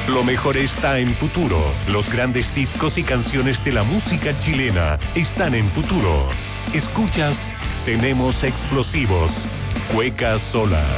Lo mejor está en Futuro. Los grandes discos y canciones de la música chilena están en Futuro. Escuchas Tenemos Explosivos. Cueca Sola.